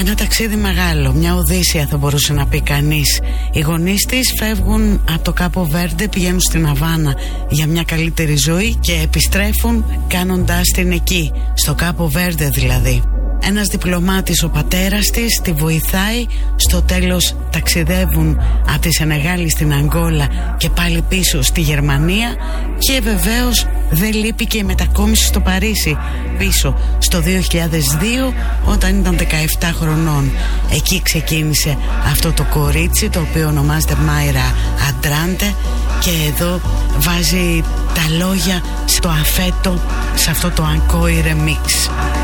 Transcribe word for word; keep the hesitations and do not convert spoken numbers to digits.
Ένα ταξίδι μεγάλο, μια οδύσσια θα μπορούσε να πει κανείς. Οι γονείς της φεύγουν από το Κάπο Βέρντε, πηγαίνουν στην Αβάνα για μια καλύτερη ζωή και επιστρέφουν κάνοντάς την εκεί, στο Κάπο Βέρντε δηλαδή. Ένας διπλωμάτης, ο πατέρας της, τη βοηθάει. Στο τέλος ταξιδεύουν από τη Σενεγάλη στην Αγγόλα και πάλι πίσω στη Γερμανία. Και βεβαίως δεν λείπει και η μετακόμιση στο Παρίσι, πίσω στο δύο χιλιάδες δύο, όταν ήταν δεκαεπτά χρονών. Εκεί ξεκίνησε αυτό το κορίτσι, το οποίο ονομάζεται Μάιρα Αντράντε, και εδώ βάζει τα λόγια στο αφέτο, σε αυτό το Ancora Remix.